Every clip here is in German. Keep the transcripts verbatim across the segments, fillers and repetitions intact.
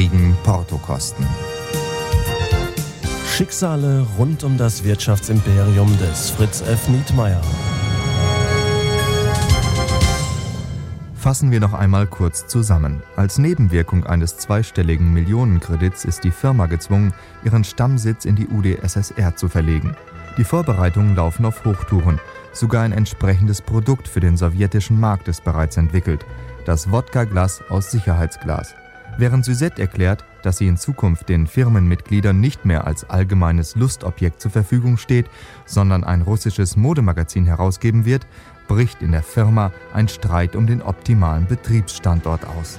niedrigen Portokosten. Schicksale rund um das Wirtschaftsimperium des Fritz F. Nietmeyer. Fassen wir noch einmal kurz zusammen. Als Nebenwirkung eines zweistelligen Millionenkredits ist die Firma gezwungen, ihren Stammsitz in die U d S S R zu verlegen. Die Vorbereitungen laufen auf Hochtouren. Sogar ein entsprechendes Produkt für den sowjetischen Markt ist bereits entwickelt: das Wodka-Glas aus Sicherheitsglas. Während Suzette erklärt, dass sie in Zukunft den Firmenmitgliedern nicht mehr als allgemeines Lustobjekt zur Verfügung steht, sondern ein russisches Modemagazin herausgeben wird, bricht in der Firma ein Streit um den optimalen Betriebsstandort aus.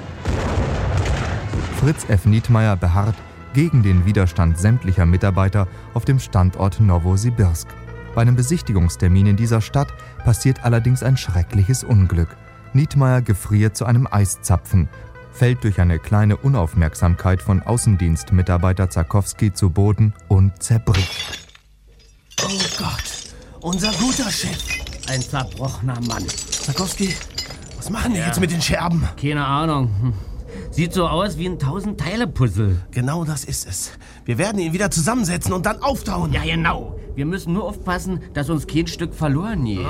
Fritz F. Nietmeyer beharrt gegen den Widerstand sämtlicher Mitarbeiter auf dem Standort Nowosibirsk. Bei einem Besichtigungstermin in dieser Stadt passiert allerdings ein schreckliches Unglück. Nietmeyer gefriert zu einem Eiszapfen, fällt durch eine kleine Unaufmerksamkeit von Außendienstmitarbeiter Zarkowski zu Boden und zerbricht. Oh Gott, unser guter Chef. Ein zerbrochener Mann. Zarkowski, was machen wir Ja. jetzt mit den Scherben? Keine Ahnung. Hm. Sieht so aus wie ein Tausend-Teile-Puzzle. Genau das ist es. Wir werden ihn wieder zusammensetzen und dann auftauen. Ja, genau. Wir müssen nur aufpassen, dass uns kein Stück verloren geht.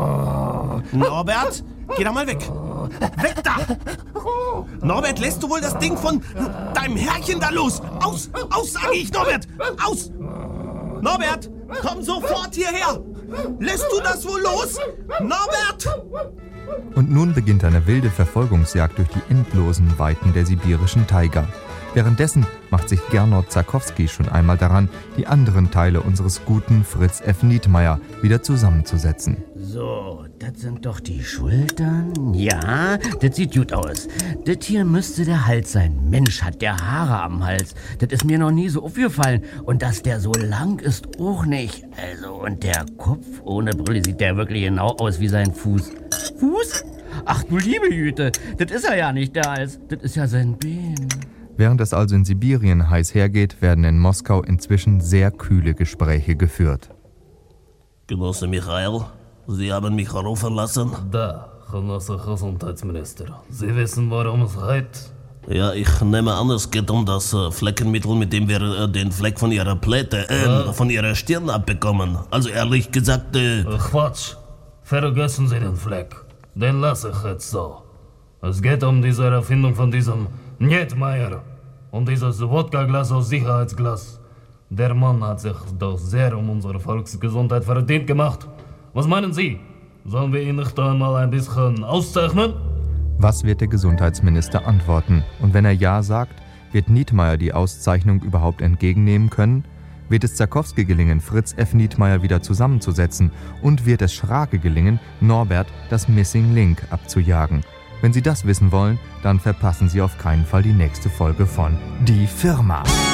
Norbert, geh da mal weg. Weg da! Norbert, lässt du wohl das Ding von deinem Herrchen da los? Aus! Aus, sage ich, Norbert! Aus! Norbert, komm sofort hierher! Lässt du das wohl los? Norbert! Und nun beginnt eine wilde Verfolgungsjagd durch die endlosen Weiten der sibirischen Taiga. Währenddessen macht sich Gernot Zarkowski schon einmal daran, die anderen Teile unseres guten Fritz F. Nietmeyer wieder zusammenzusetzen. So, das sind doch die Schultern. Ja, das sieht gut aus. Das hier müsste der Hals sein. Mensch, hat der Haare am Hals. Das ist mir noch nie so aufgefallen. Und dass der so lang ist, auch nicht. Also, und der Kopf ohne Brille sieht der wirklich genau aus wie sein Fuß. Fuß? Ach du liebe Güte, das ist er ja nicht, der Hals. Das ist ja sein Bein. Während es also in Sibirien heiß hergeht, werden in Moskau inzwischen sehr kühle Gespräche geführt. Genosse Michail, Sie haben mich rufen lassen? Da, Genosse Gesundheitsminister. Sie wissen, worum es geht? Ja, ich nehme an, es geht um das äh, Fleckenmittel, mit dem wir äh, den Fleck von Ihrer Pläte, äh, Ja. von Ihrer Stirn abbekommen. Also ehrlich gesagt, äh, Ach, Quatsch. Vergessen Sie den Fleck. Den lasse ich jetzt so. Es geht um diese Erfindung von diesem Nietmeyer und dieses Wodka-Glas aus Sicherheitsglas. Der Mann hat sich doch sehr um unsere Volksgesundheit verdient gemacht. Was meinen Sie? Sollen wir ihn nicht einmal ein bisschen auszeichnen? Was wird der Gesundheitsminister antworten? Und wenn er Ja sagt, wird Nietmeyer die Auszeichnung überhaupt entgegennehmen können? Wird es Zarkowski gelingen, Fritz F. Nietmeyer wieder zusammenzusetzen? Und wird es Schrake gelingen, Norbert das Missing Link abzujagen? Wenn Sie das wissen wollen, dann verpassen Sie auf keinen Fall die nächste Folge von Die Firma.